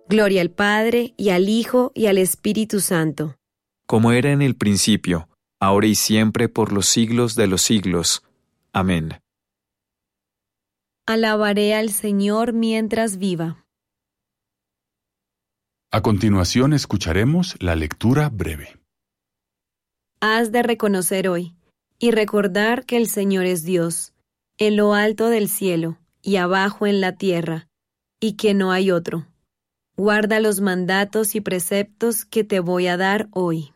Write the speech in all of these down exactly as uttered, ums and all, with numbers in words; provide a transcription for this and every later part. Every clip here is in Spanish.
Gloria al Padre, y al Hijo, y al Espíritu Santo. Como era en el principio, ahora y siempre, por los siglos de los siglos. Amén. Alabaré al Señor mientras viva. A continuación escucharemos la lectura breve. Has de reconocer hoy y recordar que el Señor es Dios, en lo alto del cielo y abajo en la tierra, y que no hay otro. Guarda los mandatos y preceptos que te voy a dar hoy.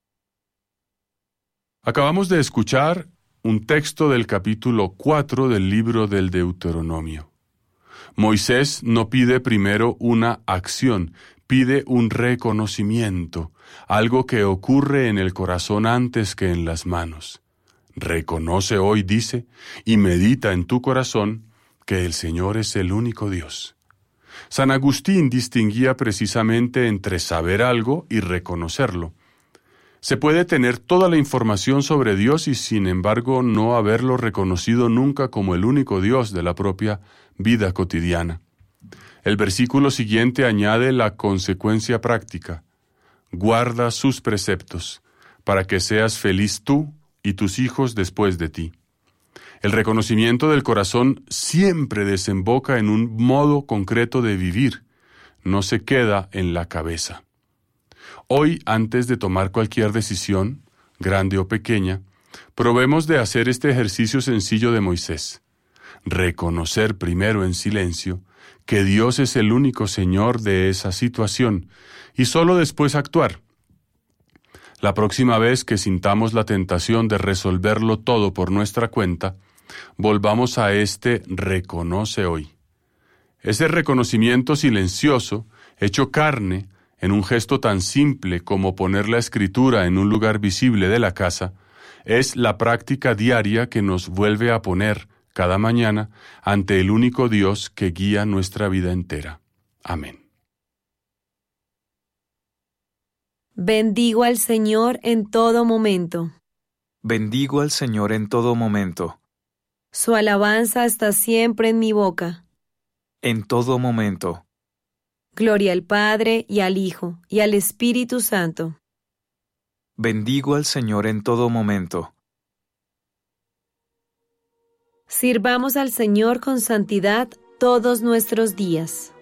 Acabamos de escuchar un texto del capítulo cuatro del libro del Deuteronomio. Moisés no pide primero una acción, pide un reconocimiento, algo que ocurre en el corazón antes que en las manos. Reconoce hoy, dice, y medita en tu corazón que el Señor es el único Dios. San Agustín distinguía precisamente entre saber algo y reconocerlo. Se puede tener toda la información sobre Dios y sin embargo no haberlo reconocido nunca como el único Dios de la propia vida cotidiana. El versículo siguiente añade la consecuencia práctica. Guarda sus preceptos, para que seas feliz tú y tus hijos después de ti. El reconocimiento del corazón siempre desemboca en un modo concreto de vivir, no se queda en la cabeza. Hoy, antes de tomar cualquier decisión, grande o pequeña, probemos de hacer este ejercicio sencillo de Moisés. Reconocer primero en silencio que Dios es el único Señor de esa situación y solo después actuar. La próxima vez que sintamos la tentación de resolverlo todo por nuestra cuenta, volvamos a este reconoce hoy. Ese reconocimiento silencioso, hecho carne, en un gesto tan simple como poner la escritura en un lugar visible de la casa, es la práctica diaria que nos vuelve a poner cada mañana ante el único Dios que guía nuestra vida entera. Amén. Bendigo al Señor en todo momento. Bendigo al Señor en todo momento. Su alabanza está siempre en mi boca. En todo momento. Gloria al Padre, y al Hijo, y al Espíritu Santo. Bendigo al Señor en todo momento. Sirvamos al Señor con santidad todos nuestros días.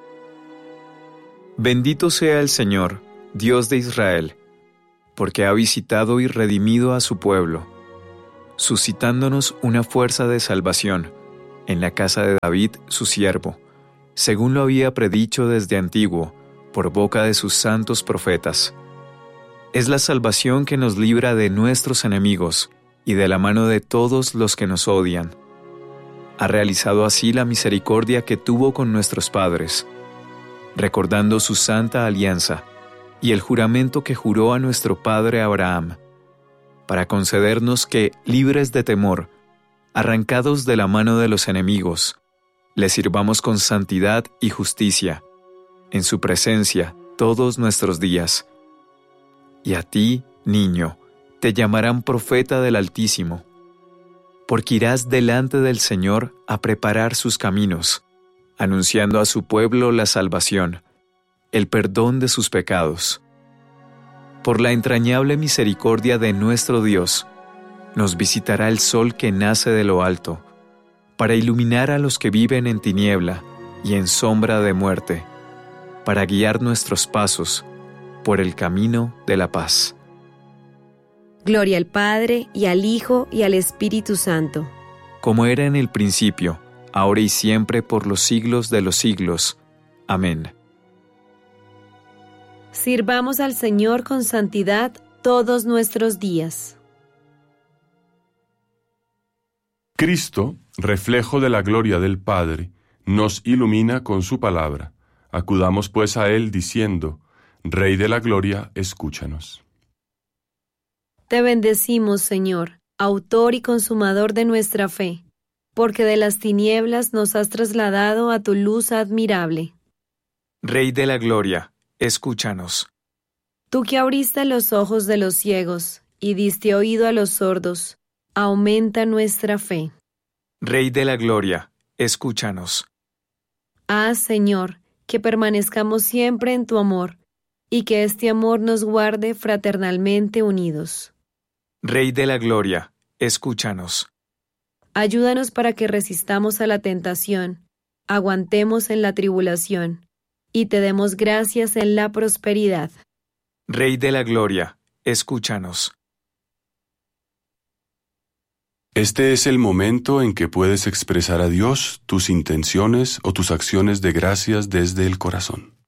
Bendito sea el Señor, Dios de Israel, porque ha visitado y redimido a su pueblo, suscitándonos una fuerza de salvación en la casa de David, su siervo, según lo había predicho desde antiguo, por boca de sus santos profetas. Es la salvación que nos libra de nuestros enemigos y de la mano de todos los que nos odian. Ha realizado así la misericordia que tuvo con nuestros padres, recordando su santa alianza y el juramento que juró a nuestro padre Abraham, para concedernos que, libres de temor, arrancados de la mano de los enemigos, le sirvamos con santidad y justicia, en su presencia todos nuestros días. Y a ti, niño, te llamarán profeta del Altísimo, porque irás delante del Señor a preparar sus caminos, anunciando a su pueblo la salvación, el perdón de sus pecados. Por la entrañable misericordia de nuestro Dios, nos visitará el sol que nace de lo alto, para iluminar a los que viven en tiniebla y en sombra de muerte, para guiar nuestros pasos por el camino de la paz. Gloria al Padre, y al Hijo, y al Espíritu Santo. Como era en el principio, ahora y siempre, por los siglos de los siglos. Amén. Sirvamos al Señor con santidad todos nuestros días. Cristo, reflejo de la gloria del Padre, nos ilumina con su palabra. Acudamos pues a Él diciendo, Rey de la gloria, escúchanos. Te bendecimos, Señor, autor y consumador de nuestra fe, porque de las tinieblas nos has trasladado a tu luz admirable. Rey de la gloria, escúchanos. Tú que abriste los ojos de los ciegos y diste oído a los sordos, aumenta nuestra fe. Rey de la gloria, escúchanos. Ah, Señor, que permanezcamos siempre en tu amor, y que este amor nos guarde fraternalmente unidos. Rey de la Gloria, escúchanos. Ayúdanos para que resistamos a la tentación, aguantemos en la tribulación, y te demos gracias en la prosperidad. Rey de la Gloria, escúchanos. Este es el momento en que puedes expresar a Dios tus intenciones o tus acciones de gracias desde el corazón.